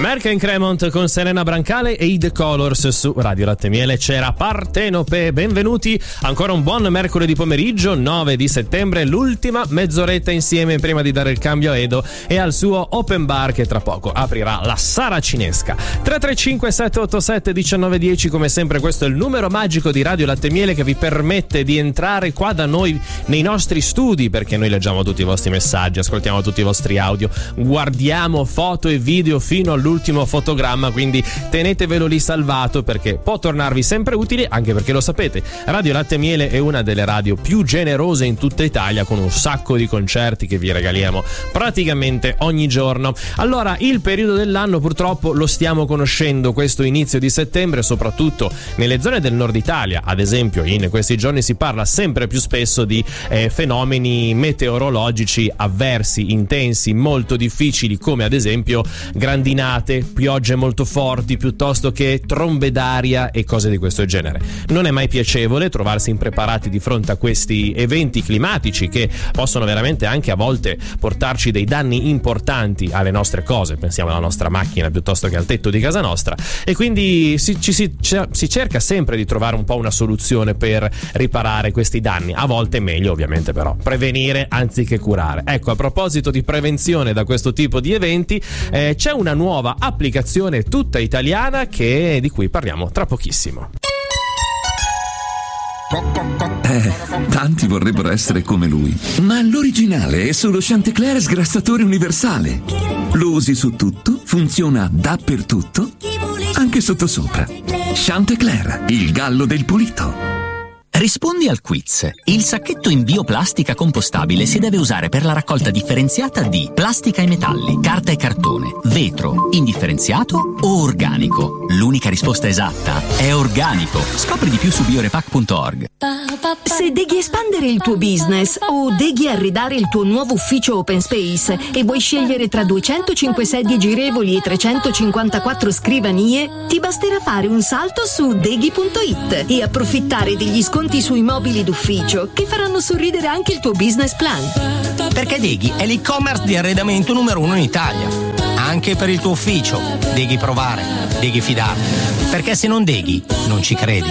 Merck in Cremont con Serena Brancale e i The Colors su Radio Latte Miele. C'era Partenope. Benvenuti ancora un buon mercoledì pomeriggio 9 di settembre, l'ultima mezz'oretta insieme prima di dare il cambio a Edo e al suo open bar che tra poco aprirà la Saracinesca. 335 787 1910, come sempre questo è il numero magico di Radio Latte Miele che vi permette di entrare qua da noi nei nostri studi, perché noi leggiamo tutti i vostri messaggi, ascoltiamo tutti i vostri audio, guardiamo foto e video fino all'ultimo fotogramma, quindi tenetevelo lì salvato perché può tornarvi sempre utile, anche perché lo sapete, Radio Latte Miele è una delle radio più generose in tutta Italia, con un sacco di concerti che vi regaliamo praticamente ogni giorno. Allora, il periodo dell'anno purtroppo lo stiamo conoscendo, questo inizio di settembre, soprattutto nelle zone del nord Italia. Ad esempio, in questi giorni si parla sempre più spesso di fenomeni meteorologici avversi, intensi, molto difficili, come ad esempio grandinate, piogge molto forti, piuttosto che trombe d'aria e cose di questo genere. Non è mai piacevole trovarsi impreparati di fronte a questi eventi climatici che possono veramente anche a volte portarci dei danni importanti alle nostre cose, pensiamo alla nostra macchina piuttosto che al tetto di casa nostra, e quindi si cerca sempre di trovare un po' una soluzione per riparare questi danni. A volte è meglio ovviamente però prevenire anziché curare. Ecco, a proposito di prevenzione da questo tipo di eventi, c'è una nuova applicazione tutta italiana di cui parliamo tra pochissimo. Tanti vorrebbero essere come lui, ma l'originale è solo Chantecler sgrassatore universale. Lo usi su tutto, funziona dappertutto, anche sottosopra. Chantecler, il gallo del pulito. Rispondi al quiz. Il sacchetto in bioplastica compostabile si deve usare per la raccolta differenziata di plastica e metalli, carta e cartone, vetro, indifferenziato o organico. L'unica risposta esatta è organico. Scopri di più su biorepack.org. Se devi espandere il tuo business o devi arredare il tuo nuovo ufficio open space e vuoi scegliere tra 205 sedie girevoli e 354 scrivanie, ti basterà fare un salto su deghi.it e approfittare degli sconti sui mobili d'ufficio che faranno sorridere anche il tuo business plan. Perché Deghi è l'e-commerce di arredamento numero 1 in Italia. Anche per il tuo ufficio devi provare, devi fidarti. Perché se non Deghi, non ci credi.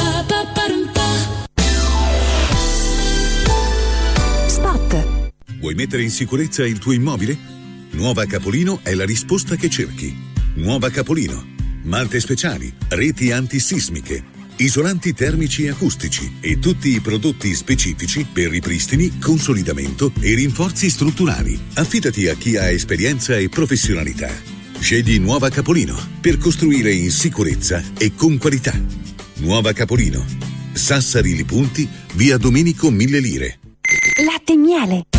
Spot. Vuoi mettere in sicurezza il tuo immobile? Nuova Capolino è la risposta che cerchi. Nuova Capolino. Malte speciali, reti antisismiche, isolanti termici e acustici e tutti i prodotti specifici per ripristini, consolidamento e rinforzi strutturali. Affidati a chi ha esperienza e professionalità. Scegli Nuova Capolino per costruire in sicurezza e con qualità. Nuova Capolino. Sassari Lipunti, via Domenico Mille Lire. Latte Miele.